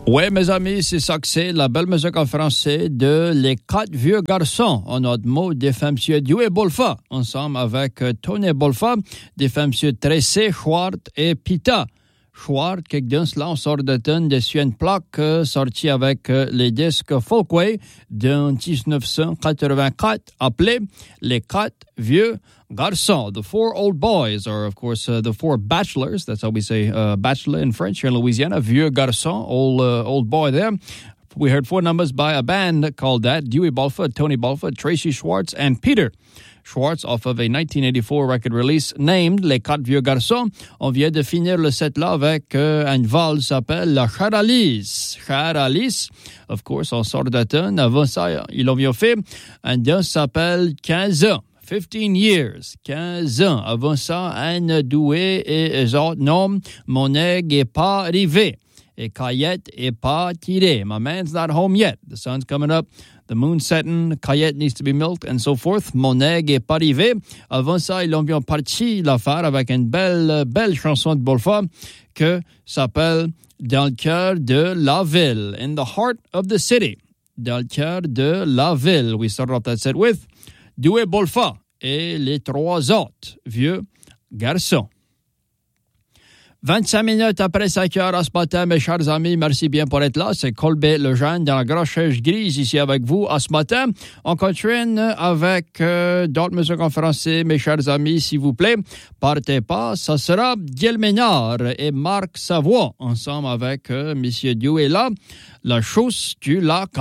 Ouais, mes amis, c'est ça que c'est, la belle musique en français de Les Quatre Vieux Garçons. En autre mot, des femmes M. Dewey Bolfa, ensemble avec Tony Bolfa, des femmes M. Tressé, Schwartz et Pita. Schwartz, quelqu'un cela, on sort de tonne de une plaque sortie avec les disques Folkway de 1984, appelé Les Quatre Vieux Garçons. The Four Old Boys, or of course the Four Bachelors. That's how we say bachelor in French here in Louisiana. Vieux Garçon, old boy there. We heard four numbers by a band called that: Dewey Bolfa, Tony Bolfa, Tracy Schwartz, and Peter Schwartz, off of a 1984 record release named Les Quatre Vieux Garçons. On vient de finir le set là avec une valse qui s'appelle la Charalice. Charalice, of course, on sort de tonne. Avant ça, ils l'ont fait. Un danse s'appelle 15 ans. 15 years, 15 ans. Avant ça, Anne Doué et eux autres noms, mon egg est pas arrivé. Et Cayette est pas tiré. My man's not home yet. The sun's coming up. The moon's setting. Cayette needs to be milked and so forth. Mon egg est pas arrivé. Avant ça, ils ont bien parti l'affaire avec une belle chanson de Bolfa que s'appelle Dans le cœur de la ville. In the heart of the city. Dans le cœur de la ville. We started off that set with Dewey Bolfa et les trois autres vieux garçons. 25 minutes après 5 heures à ce matin, mes chers amis, merci bien pour être là. C'est Colbert Lejeune dans la grosse chaise grise ici avec vous à ce matin. On continue avec d'autres musiques en français, mes chers amis, s'il vous plaît. Partez pas, ça sera Guy Ménard et Marc Savoie ensemble avec Monsieur Dewey là. La chose du lac.